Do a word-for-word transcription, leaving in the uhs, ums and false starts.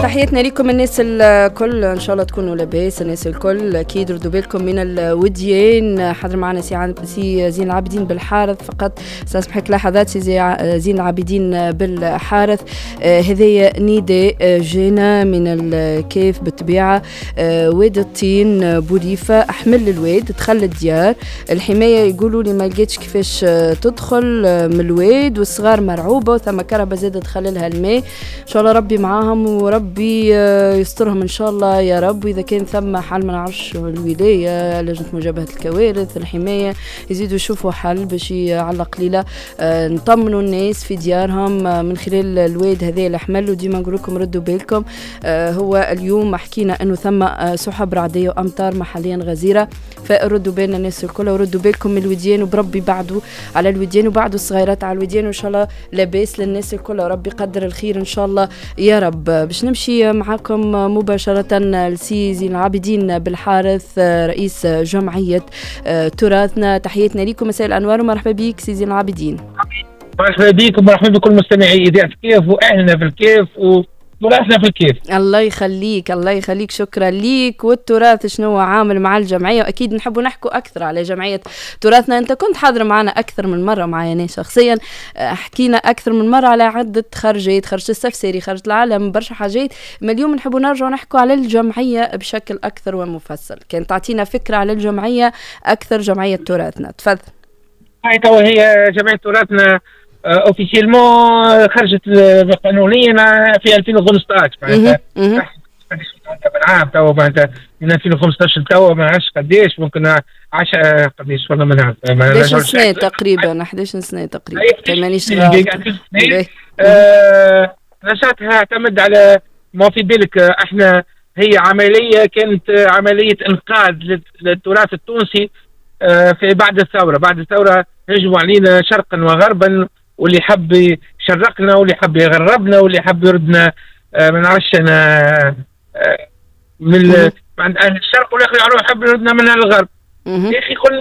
تحياتنا لكم الناس الكل، ان شاء الله تكونوا لاباس. الناس الكل اكيد ردوا بالكم من الوديان. حضر معنا سي سي زين العابدين بالحارث، فقط ساسمحك لحظات. سي زين العابدين بالحارث آه هذايا نداء جينا من الكيف بالطبيعه. آه واد الطين بوليفه، احمل الواد دخل الديار الحمايه، يقولوا لي ما لقيتش كيفاش تدخل من الواد، والصغار مرعوبه وثم كهرباء زاد دخل لها الماء. ان شاء الله ربي معاهم وربي يسترهم ان شاء الله يا رب. واذا كان ثم حل ما نعرفش الولايه لجنه مجابهه الكوارث الحمايه يزيدوا يشوفوا حل باش على قليله نطمنوا الناس في ديارهم من خلال الواد هذا الحمل. وديما نقول لكم ردوا بالكم. هو اليوم حكينا انه ثم سحب رعديه وامطار محليا غزيره، فردوا بالنا الناس الكل وردوا بالكم من الوديان، وبربي بعدوا على الوديان وبعدوا الصغيرات على الوديان، وان شاء الله لاباس للناس الكل وربي يقدر الخير ان شاء الله يا رب. باش نمشي معكم مباشرة لسي زين العابدين بالحارث رئيس جمعية تراثنا. تحياتنا لكم، مساء الأنوار ومرحبا بك سي زين العابدين. مرحبا بكم ومرحبا بكل مستمعي إذاعة الكيف وأهلنا في الكيف وتراثنا في الكيف. الله يخليك الله يخليك، شكرا ليك. والتراث شنو عامل مع الجمعية؟ وأكيد نحبوا نحكوا أكثر على جمعية تراثنا. أنت كنت حاضر معنا أكثر من مرة معايا أنا شخصيا، حكينا أكثر من مرة على عدة خرجات، خرجة السفساري، خرجة العالم، برشا حاجات. ما اليوم نحبوا نرجع نحكوا على الجمعية بشكل أكثر ومفصل. كان تعطينا فكرة على الجمعية أكثر، جمعية تراثنا تفضل. هاي توا هي جمعية تراثنا اوفيسيلمون خرجت قانونيا في ألفين وخمسطاش معناتها عام توا معناتها من ألفين وخمسطاش توا ما عادش قديش، ممكن عشرة قديش والله ما نعرف احداش سنة تقريبا احداش سنة تقريبا كان مانيش نشاطها اعتمد على ما في بالك. احنا هي عملية كانت عملية انقاذ للتراث التونسي في بعد الثورة. بعد الثورة هجموا علينا شرقا وغربا، واللي حب يشرقنا واللي حب يغربنا واللي حب يردنا ما نعرفش انا من عند اهل الشرق، والاخر يحب يردنا من اهل الغرب. يا اخي